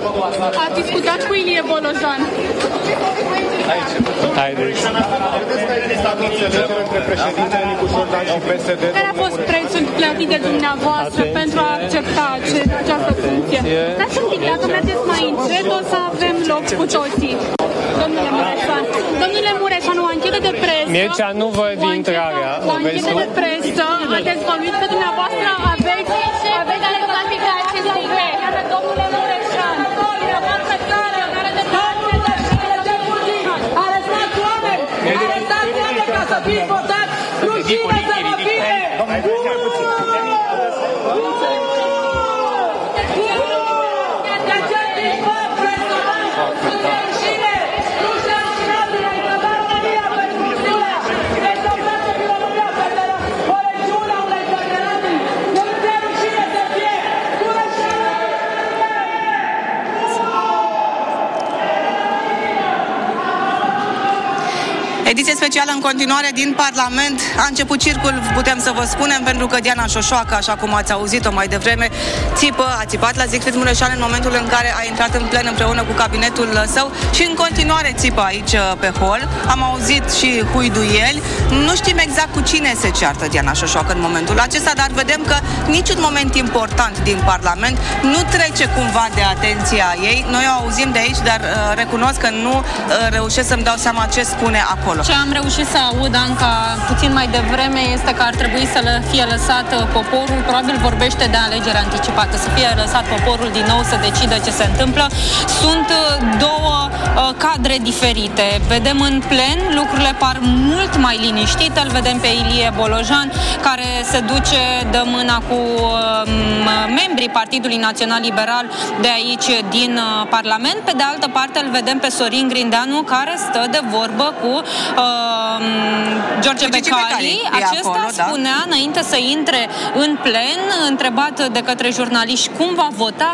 A discutat cu Ilie Bolojan. Care a fost prețul plătit de dumneavoastră pentru a accepta această funcție? Dați un pic, dacă mergeți mai încet, o să avem loc cu toții. Domnule Mureșan, o anchetă de presă... Mircea, nu văd intrarea. O anchetă de presă a dezvăluit că dumneavoastră aveți legături de acest nivel. Domnule Mureșan, arestați oameni! Arestați oameni ca să fie votați! Rușine să vă fie! Ediție specială în continuare din Parlament. A început circul, putem să vă spunem, pentru că Diana Șoșoacă, așa cum ați auzit-o mai devreme, a țipat la Siegfried Mureșan în momentul în care a intrat în plen împreună cu cabinetul său și în continuare țipă aici pe hol. Am auzit și huiduieli. Nu știm exact cu cine se ceartă Diana Șoșoacă în momentul acesta, dar vedem că niciun moment important din Parlament nu trece cumva de atenția ei. Noi o auzim de aici, dar recunosc că nu reușesc să-mi dau seama ce spune acolo. Ce am reușit să aud, Anca, puțin mai devreme, este că ar trebui să fie lăsat poporul, probabil vorbește de alegere anticipată, să fie lăsat poporul din nou să decidă ce se întâmplă. Sunt două cadre diferite. Vedem în plen, lucrurile par mult mai liniștite, îl vedem pe Ilie Bolojan, care se duce de mâna cu membrii Partidului Național Liberal de aici din Parlament. Pe de altă parte îl vedem pe Sorin Grindeanu, care stă de vorbă cu George Becali. Acesta spunea, înainte să intre în plen, întrebat de către jurnaliști cum va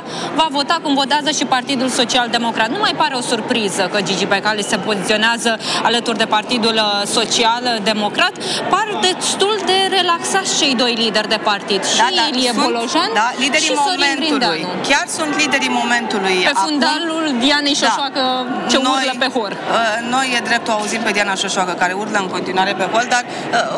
vota cum votează și Partidul Social Democrat. Nu mai pare o surpriză că Gigi Becali se poziționează alături de Partidul Social Democrat. Par destul de relaxați cei doi lideri de partid, și Ilie Bolojan și Sorin Grindeanu. Chiar sunt liderii momentului. Pe fundalul Dianei Șoșoacă ce urlă pe hor. Noi e drept o auzim pe Diana Șoșoacă, care urlă în continuare pe hol, dar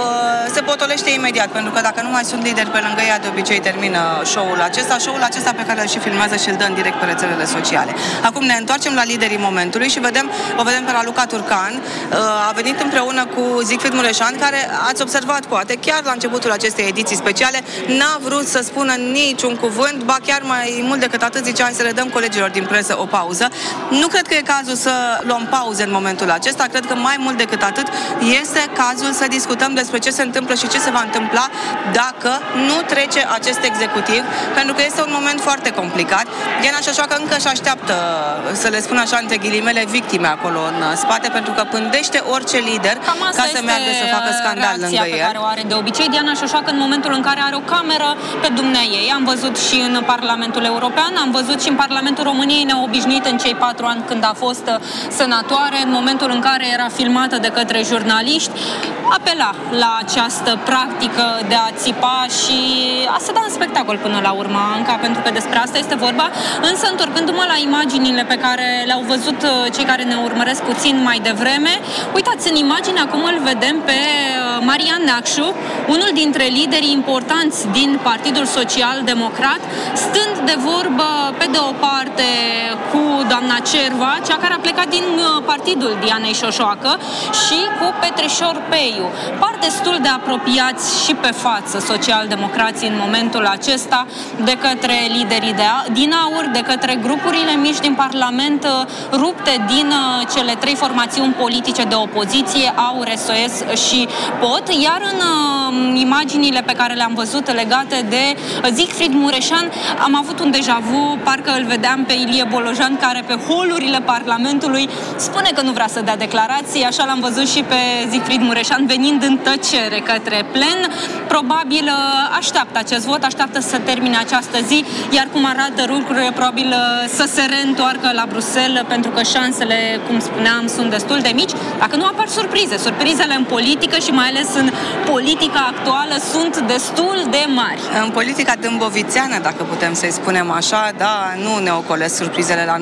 se potolește imediat, pentru că dacă nu mai sunt lideri pe lângă ea, de obicei termină show-ul acesta pe care îl și filmează și îl dă în direct pe rețelele sociale. Acum ne întoarcem la liderii momentului și o vedem pe Raluca Turcan. A venit împreună cu Siegfried Mureșan, care, ați observat poate, chiar la începutul acestei ediții speciale, n-a vrut să spună niciun cuvânt, ba chiar mai mult decât atât zicea să le dăm colegilor din presă o pauză. Nu cred că e cazul să luăm pauze în momentul acesta, cred că mai mult decât atât este cazul să discutăm despre ce se întâmplă și ce se va întâmpla dacă nu trece acest executiv, pentru că este un moment foarte complicat. Diana Șoșoacă încă își așteaptă, să le spun așa între ghilimele, victime acolo în spate, pentru că pândește orice lider ca să meargă să facă scandal lângă el. Pe care o are de obicei Diana Șoșoacă în momentul în care are o cameră pe dumneaei. Am văzut și în Parlamentul European, am văzut și în Parlamentul României, ne-a obișnuit în cei 4 ani când a fost senatoare, în momentul în care era filmată de către jurnaliști, apela la această practică de a țipa și a să da un spectacol până la urmă, Anca, pentru că despre asta este vorba. Însă, întorcându-mă la imaginile pe care le-au văzut cei care ne urmăresc puțin mai devreme, uitați, în imagine acum îl vedem pe Marian Neacșu, unul dintre liderii importanți din Partidul Social Democrat, stând de vorbă pe de o parte cu doamna Cerva, cea care a plecat din partidul Dianei Șoșoacă, și cu Petrișor Peiu. Par destul de apropiați și pe față socialdemocrații în momentul acesta de către liderii din AUR, de către grupurile mici din Parlament rupte din cele 3 formațiuni politice de opoziție, AUR, SOS și POT, iar în imaginile pe care le-am văzut legate de Siegfried Mureșan am avut un deja vu, parcă îl vedeam pe Ilie Bolojan, care pe holurile Parlamentului spune că nu vrea să dea declarații, așa l-am văzut și pe Siegfried Mureșan venind în tăcere către plen. Probabil așteaptă acest vot, așteaptă să termine această zi, iar cum arată lucrurile, probabil să se reîntoarcă la Bruxelles, pentru că șansele, cum spuneam, sunt destul de mici, dacă nu apar surprize. Surprizele în politică și mai ales în politica actuală sunt destul de mari. În politica dâmbovițeană, dacă putem să-i spunem așa, da, nu ne ocolesc surprizele la